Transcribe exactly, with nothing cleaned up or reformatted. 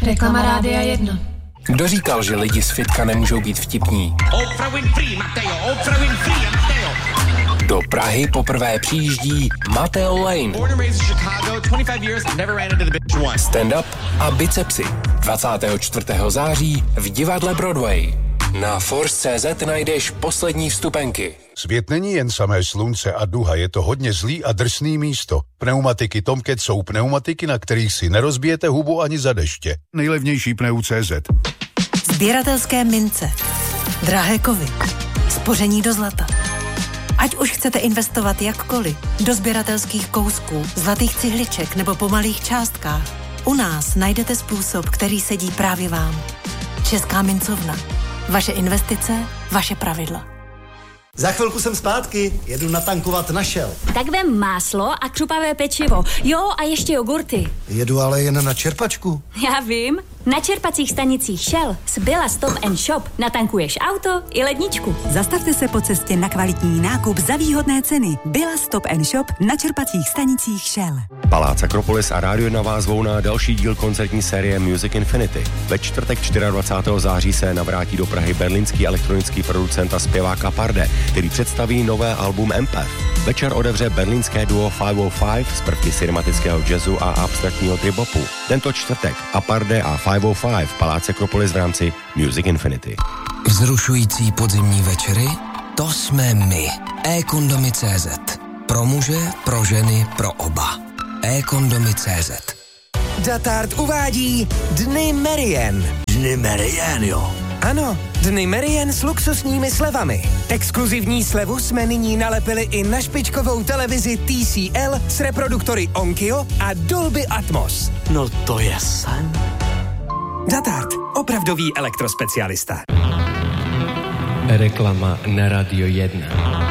Reklama Rádia jedna. Kdo říkal, že lidi z fitka nemůžou být vtipní? Oprah Winfrey, Mateo, Oprah Winfrey, Mateo. Do Prahy poprvé přijíždí Mateo Lane. Born and raised in Chicago, twenty-five years, never ran into the bitch once. Stand-up a bicepsy. dvacátého čtvrtého září v divadle Broadway. Na force tečka cé zet najdeš poslední vstupenky. Svět není jen samé slunce a duha, je to hodně zlý a drsný místo. Pneumatiky Tomcat jsou pneumatiky, na kterých si nerozbijete hubu ani za deště. Nejlevnější pneu tečka cé zet. Sběratelské mince, drahé kovy, spoření do zlata. Ať už chcete investovat jakkoliv, do sběratelských kousků, zlatých cihliček nebo po malých částkách, u nás najdete způsob, který sedí právě vám. Česká mincovna. Vaše investice, vaše pravidla. Za chvilku jsem zpátky, jedu natankovat na Shell. Tak vem máslo a křupavé pečivo. Jo, a ještě jogurty. Jedu ale jen na čerpačku. Já vím. Na čerpacích stanicích Shell z Billa Stop and Shop natankuješ auto i ledničku. Zastavte se po cestě na kvalitní nákup za výhodné ceny. Billa Stop and Shop na čerpacích stanicích Shell. Palác Akropolis a Rádio jedna vás zvou na další díl koncertní série Music Infinity. Ve čtvrtek dvacátého čtvrtého září se navrátí do Prahy berlínský elektronický producent a zpěvák Aparde, který představí nové album Empath. Večer otevře berlínské duo pět set pět z prvky cinematického jazzu a abstraktního tribopu. Tento čtvrtek Aparde a pět set pět v Paláci Akropolis v rámci Music Infinity. Vzrušující podzimní večery? To jsme my. e-kondomy tečka cé zet. Pro muže, pro ženy, pro oba. e-kondomy tečka cé zet. Datart uvádí Dny Merien. Dny Merien, jo. Ano, Dny Merien s luxusními slevami. Exkluzivní slevu jsme nyní nalepili i na špičkovou televizi T C L s reproduktory Onkyo a Dolby Atmos. No to je sen. Datart, opravdový elektrospecialista. Reklama na Radio jedna.